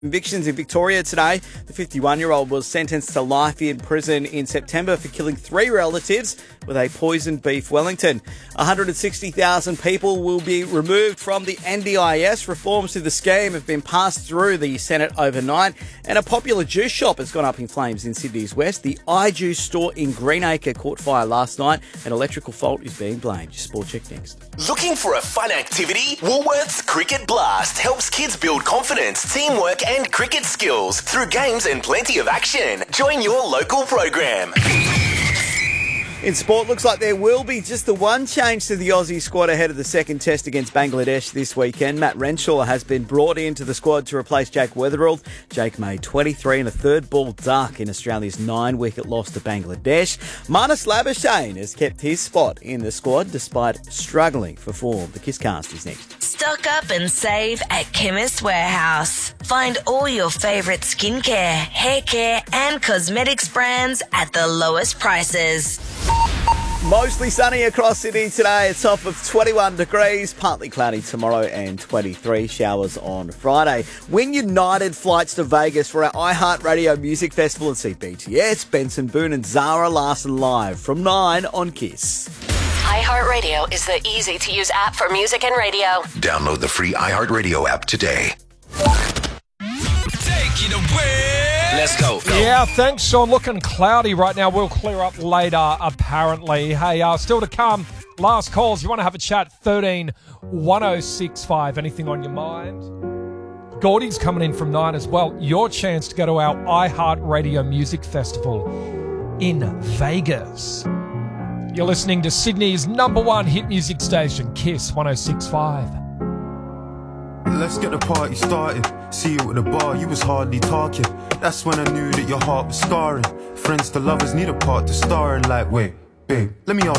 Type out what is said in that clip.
Convictions in Victoria today. The 51-year-old was sentenced to life in prison in September for killing 3 relatives with a poisoned beef Wellington. 160,000 people will be removed from the NDIS. Reforms to the scheme have been passed through the Senate overnight, and a popular juice shop has gone up in flames in Sydney's west. The iJuice store in Greenacre caught fire last night. An electrical fault is being blamed. Your sport check next. Looking for a fun activity? Woolworths Cricket Blast helps kids build confidence, teamwork and cricket skills through games and plenty of action. Join your local program. In sport, looks like there will be just the one change to the Aussie squad ahead of the second test against Bangladesh this weekend. Matt Renshaw has been brought into the squad to replace Jake Weatherald. Jake made 23 and a third ball duck in Australia's 9-wicket loss to Bangladesh. Marnus Labuschagne has kept his spot in the squad despite struggling for form. The Kisscast is next. Stock up and save at Chemist Warehouse. Find all your favourite skincare, hair care and cosmetics brands at the lowest prices. Mostly sunny across Sydney today. It's top of 21 degrees, partly cloudy tomorrow and 23 showers on Friday. Win United flights to Vegas for our iHeartRadio Music Festival and see BTS, Benson Boone and Zara Larsson live from 9 on Kiss. iHeartRadio is the easy-to-use app for music and radio. Download the free iHeartRadio app today. Take it away. Let's go. Yeah, thanks, Sean. Looking cloudy right now. We'll clear up later, apparently. Hey, still to come, last calls. You want to have a chat? 13 1065. Anything on your mind? Gordy's coming in from 9 as well. Your chance to go to our iHeartRadio Music Festival in Vegas. You're listening to Sydney's #1 hit music station, Kiss 106.5. Let's get the party started. See you at the bar, you was hardly talking. That's when I knew that your heart was scarring. Friends to lovers need a part to star in. Like, wait, babe, let me ask